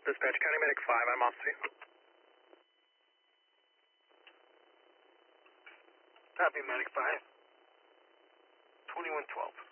Dispatch, County Medic 5, I'm off scene. Copy, Medic 5. 2112.